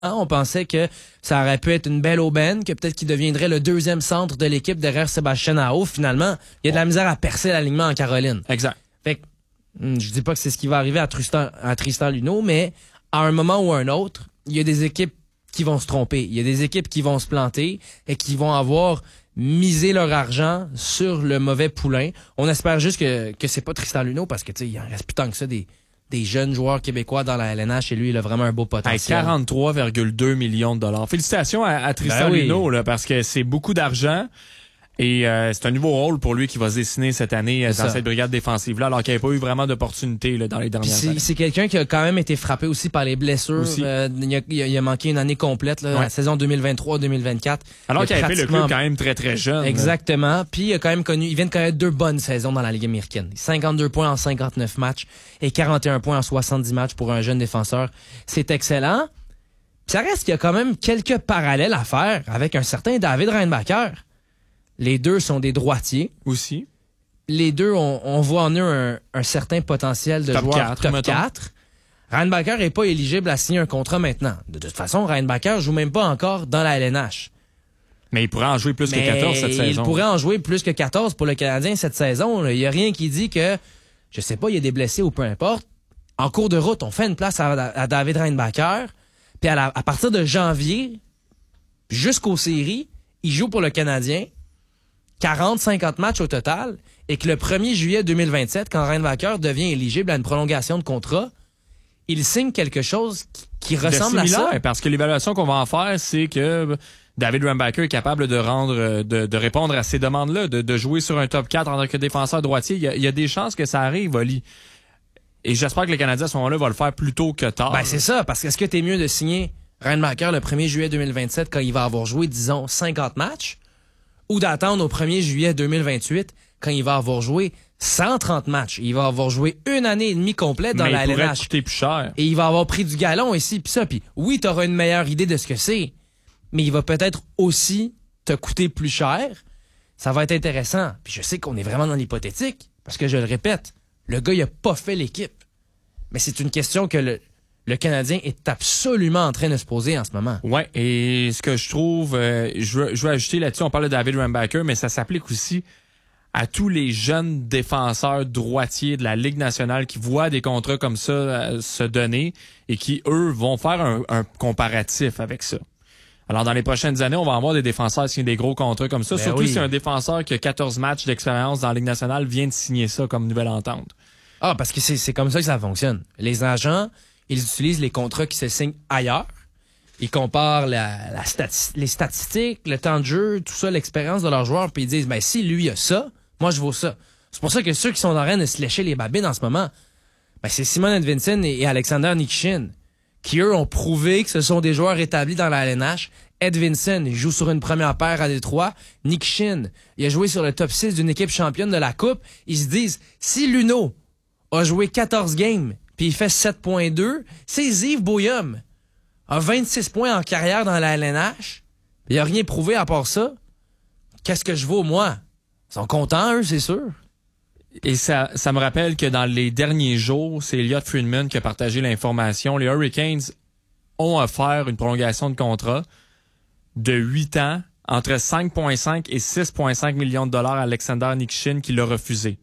On pensait que ça aurait pu être une belle aubaine, que peut-être qu'il deviendrait le deuxième centre de l'équipe derrière Sébastien Aho. Finalement, il y a de la misère à percer l'alignement en Caroline. Exact. Fait que, je dis pas que c'est ce qui va arriver à Tristan Luneau, mais à un moment ou à un autre, il y a des équipes qui vont se tromper. Il y a des équipes qui vont se planter et qui vont avoir misé leur argent sur le mauvais poulain. On espère juste que c'est pas Tristan Luneau parce que, tu sais, il en reste plus tant que ça des jeunes joueurs québécois dans la LNH et lui, il a vraiment un beau potentiel. 43,2 millions de dollars. Félicitations à Tristan Luneau, là, parce que c'est beaucoup d'argent. Et c'est un nouveau rôle pour lui qui va se dessiner cette année dans cette brigade défensive-là, alors qu'il n'y avait pas eu vraiment d'opportunité dans les dernières années. C'est quelqu'un qui a quand même été frappé aussi par les blessures. Il a manqué une année complète, la saison 2023-2024. Alors qu'il avait fait le club quand même très, très jeune. Exactement. Puis il vient de connaître 2 bonnes saisons dans la Ligue américaine. 52 points en 59 matchs et 41 points en 70 matchs pour un jeune défenseur. C'est excellent. Puis ça reste qu'il y a quand même quelques parallèles à faire avec un certain David Reinbacher. Les deux sont des droitiers. Aussi. Les deux, on voit en eux un certain potentiel de joueur top 4. Reinbacher n'est pas éligible à signer un contrat maintenant. De toute façon, Reinbacher joue même pas encore dans la LNH. Mais il pourrait en jouer plus que 14 cette saison. Il pourrait en jouer plus que 14 pour le Canadien cette saison. Il n'y a rien qui dit que, je sais pas, il y a des blessés ou peu importe. En cours de route, on fait une place à David Reinbacher. Puis à partir de janvier jusqu'aux séries, il joue pour le Canadien. 40-50 matchs au total, et que le 1er juillet 2027, quand Reinbacher devient éligible à une prolongation de contrat, il signe quelque chose qui ressemble à ça. Parce que l'évaluation qu'on va en faire, c'est que David Reinbacher est capable de répondre à ces demandes-là, de jouer sur un top 4 en tant que défenseur droitier. Il y a des chances que ça arrive, Oli. Et j'espère que le Canadien, à ce moment-là, va le faire plus tôt que tard. Ben c'est ça, parce que est-ce que t'es mieux de signer Reinbacher le 1er juillet 2027 quand il va avoir joué, disons, 50 matchs, ou d'attendre au 1er juillet 2028 quand il va avoir joué 130 matchs. Il va avoir joué 1 année et demie complète dans la LNH. Mais il pourrait coûter plus cher. Et il va avoir pris du galon ici, puis ça. Puis oui, t'auras une meilleure idée de ce que c'est, mais il va peut-être aussi te coûter plus cher. Ça va être intéressant. Puis je sais qu'on est vraiment dans l'hypothétique, parce que je le répète, le gars, il a pas fait l'équipe. Mais c'est une question que le Canadien est absolument en train de se poser en ce moment. Ouais, et ce que je trouve, je veux ajouter là-dessus, on parle de David Reinbacher, mais ça s'applique aussi à tous les jeunes défenseurs droitiers de la Ligue nationale qui voient des contrats comme ça se donner et qui, eux, vont faire un comparatif avec ça. Alors, dans les prochaines années, on va avoir des défenseurs signer des gros contrats comme ça, surtout si un défenseur qui a 14 matchs d'expérience dans la Ligue nationale vient de signer ça comme nouvelle entente. Ah, parce que c'est comme ça que ça fonctionne. Les agents, ils utilisent les contrats qui se signent ailleurs. Ils comparent les statistiques, le temps de jeu, tout ça, l'expérience de leurs joueurs, puis ils disent, ben si lui a ça, moi je vaux ça. C'est pour ça que ceux qui sont en train de se lécher les babines en ce moment, ben c'est Simon Edvinsson et Alexander Nikishin, qui eux ont prouvé que ce sont des joueurs établis dans la LNH. Edvinsson, il joue sur une première paire à Détroit. Nikishin, il a joué sur le top 6 d'une équipe championne de la Coupe. Ils se disent, si Luneau a joué 14 games, puis il fait 7.2, c'est Yves Boyum. A 26 points en carrière dans la LNH. Il a rien prouvé à part ça. Qu'est-ce que je vaux, moi? Ils sont contents, eux, c'est sûr. Et ça me rappelle que dans les derniers jours, c'est Elliot Friedman qui a partagé l'information. Les Hurricanes ont offert une prolongation de contrat de 8 ans entre 5,5 et 6,5 millions de dollars à Alexander Nikishin qui l'a refusé.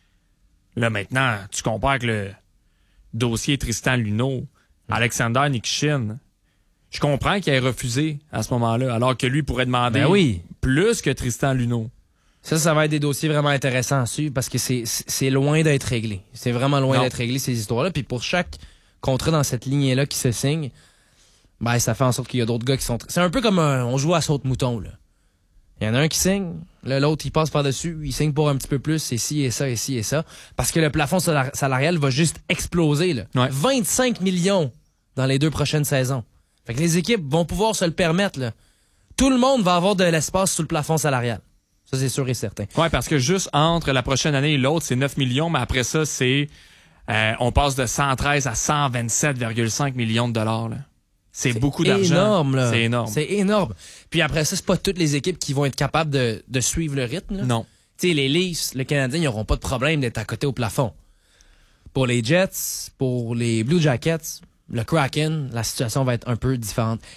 Là, maintenant, tu compares avec le dossier Tristan Luneau, Alexander Nikishin. Je comprends qu'il ait refusé à ce moment-là, alors que lui pourrait demander plus que Tristan Luneau. Ça va être des dossiers vraiment intéressants à suivre parce que c'est loin d'être réglé. C'est vraiment loin d'être réglé, ces histoires-là. Puis pour chaque contrat dans cette lignée-là qui se signe, ben ça fait en sorte qu'il y a d'autres gars qui sont... C'est un peu comme on joue à saute-mouton, là. Il y en a un qui signe, l'autre il passe par-dessus, il signe pour un petit peu plus, et ci et ça, et ci et ça. Parce que le plafond salarial va juste exploser, là. Ouais. 25 millions dans les 2 prochaines saisons. Fait que les équipes vont pouvoir se le permettre, là. Tout le monde va avoir de l'espace sous le plafond salarial. Ça, c'est sûr et certain. Ouais, parce que juste entre la prochaine année et l'autre, c'est 9 millions, mais après ça, c'est on passe de 113 à 127,5 millions de dollars, là. C'est beaucoup d'argent. Énorme, là. C'est énorme. C'est énorme. Puis après ça, c'est pas toutes les équipes qui vont être capables de suivre le rythme, là. Non. Tu sais, les Leafs, le Canadien, ils n'auront pas de problème d'être à côté au plafond. Pour les Jets, pour les Blue Jackets, le Kraken, la situation va être un peu différente.